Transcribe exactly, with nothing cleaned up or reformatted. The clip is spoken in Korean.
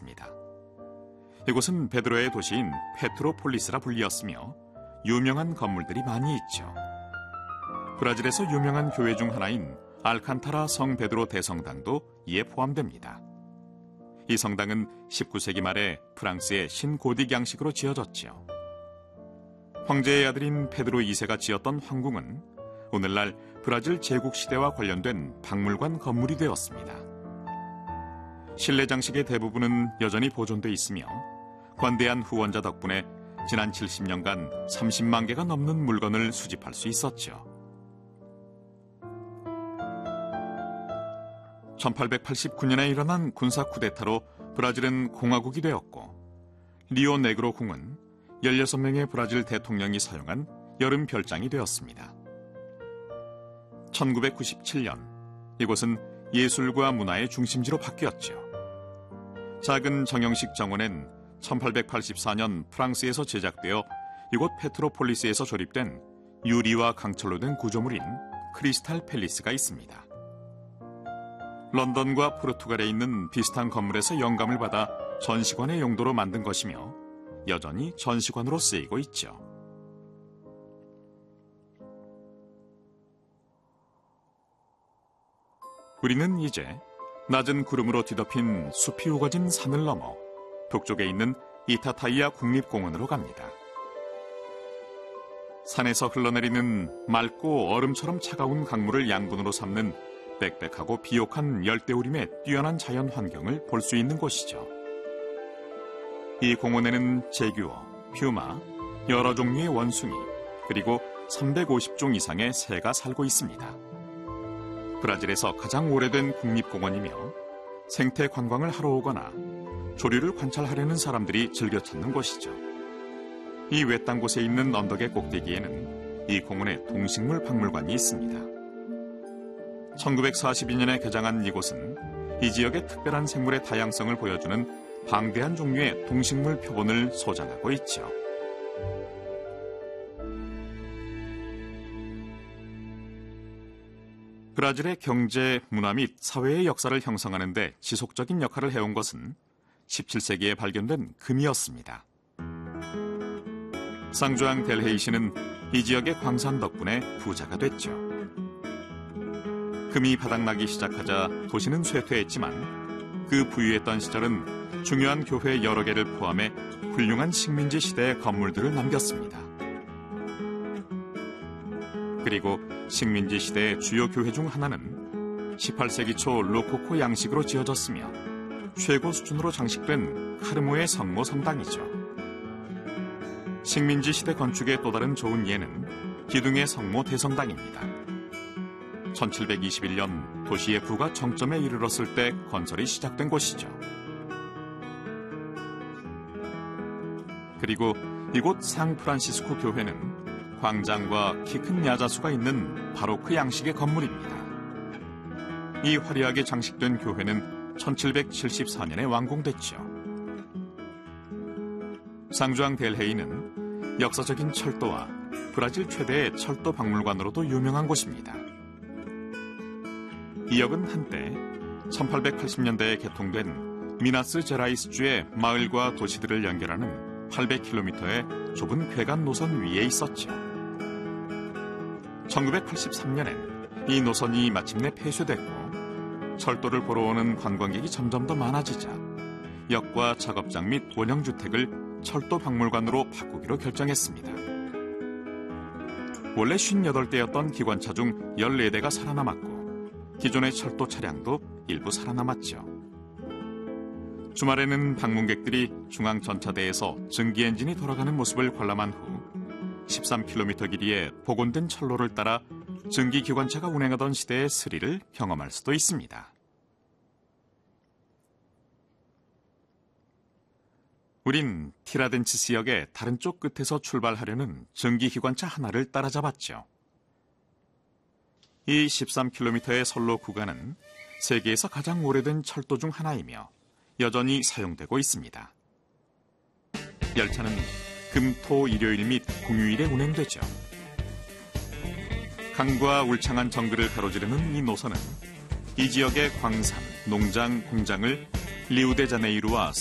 있습니다. 이곳은 베드로의 도시인 페트로폴리스라 불리었으며 유명한 건물들이 많이 있죠. 브라질에서 유명한 교회 중 하나인 알칸타라 성 베드로 대성당도 이에 포함됩니다. 이 성당은 십구 세기 말에 프랑스의 신고딕 양식으로 지어졌지요. 황제의 아들인 페드로 이 세가 지었던 황궁은 오늘날 브라질 제국시대와 관련된 박물관 건물이 되었습니다. 실내 장식의 대부분은 여전히 보존돼 있으며 관대한 후원자 덕분에 지난 칠십 년간 삼십만 개가 넘는 물건을 수집할 수 있었죠. 천팔백팔십구 년에 일어난 군사 쿠데타로 브라질은 공화국이 되었고 리오 네그로 궁은 열여섯 명의 브라질 대통령이 사용한 여름 별장이 되었습니다. 천구백구십칠 년 이곳은 예술과 문화의 중심지로 바뀌었죠. 작은 정형식 정원엔 천팔백팔십사 년 프랑스에서 제작되어 이곳 페트로폴리스에서 조립된 유리와 강철로 된 구조물인 크리스탈 팰리스가 있습니다. 런던과 포르투갈에 있는 비슷한 건물에서 영감을 받아 전시관의 용도로 만든 것이며 여전히 전시관으로 쓰이고 있죠. 우리는 이제 낮은 구름으로 뒤덮인 숲이 우거진 산을 넘어 북쪽에 있는 이타타이아 국립공원으로 갑니다. 산에서 흘러내리는 맑고 얼음처럼 차가운 강물을 양분으로 삼는 빽빽하고 비옥한 열대우림의 뛰어난 자연 환경을 볼 수 있는 곳이죠. 이 공원에는 제규어, 퓨마, 여러 종류의 원숭이, 그리고 삼백오십 종 이상의 새가 살고 있습니다. 브라질에서 가장 오래된 국립공원이며 생태 관광을 하러 오거나 조류를 관찰하려는 사람들이 즐겨 찾는 곳이죠. 이 외딴 곳에 있는 언덕의 꼭대기에는 이 공원의 동식물 박물관이 있습니다. 천구백사십이 년에 개장한 이곳은 이 지역의 특별한 생물의 다양성을 보여주는 방대한 종류의 동식물 표본을 소장하고 있죠. 브라질의 경제, 문화 및 사회의 역사를 형성하는 데 지속적인 역할을 해온 것은 십칠 세기에 발견된 금이었습니다. 상주앙 델헤이시는 이 지역의 광산 덕분에 부자가 됐죠. 금이 바닥나기 시작하자 도시는 쇠퇴했지만 그 부유했던 시절은 중요한 교회 여러 개를 포함해 훌륭한 식민지 시대의 건물들을 남겼습니다. 그리고 식민지 시대의 주요 교회 중 하나는 십팔 세기 초 로코코 양식으로 지어졌으며 최고 수준으로 장식된 카르모의 성모 성당이죠. 식민지 시대 건축의 또 다른 좋은 예는 기둥의 성모 대성당입니다. 천칠백이십일 년 도시의 부가 정점에 이르렀을 때 건설이 시작된 곳이죠. 그리고 이곳 상프란시스코 교회는 광장과 키 큰 야자수가 있는 바로크 양식의 건물입니다. 이 화려하게 장식된 교회는 천칠백칠십사 년에 완공됐죠. 상주앙 델헤이는 역사적인 철도와 브라질 최대의 철도 박물관으로도 유명한 곳입니다. 이 역은 한때 천팔백팔십 년대에 개통된 미나스 제라이스주의 마을과 도시들을 연결하는 팔백 킬로미터의 좁은 괴간 노선 위에 있었죠. 천구백팔십삼 년엔 이 노선이 마침내 폐쇄됐고 철도를 보러 오는 관광객이 점점 더 많아지자 역과 작업장 및 원형주택을 철도 박물관으로 바꾸기로 결정했습니다. 원래 오십팔 대였던 기관차 중 열네 대가 살아남았고 기존의 철도 차량도 일부 살아남았죠. 주말에는 방문객들이 중앙전차대에서 증기 엔진이 돌아가는 모습을 관람한 후 십삼 킬로미터 길이의 복원된 철로를 따라 증기 기관차가 운행하던 시대의 스릴을 경험할 수도 있습니다. 우린 티라덴치스 역의 다른 쪽 끝에서 출발하려는 증기 기관차 하나를 따라잡았죠. 이 십삼 킬로미터의 선로 구간은 세계에서 가장 오래된 철도 중 하나이며 여전히 사용되고 있습니다. 열차는 금, 토, 일요일 및 공휴일에 운행되죠. 강과 울창한 정글을 가로지르는 이 노선은 이 지역의 광산, 농장, 공장을 리우데자네이루와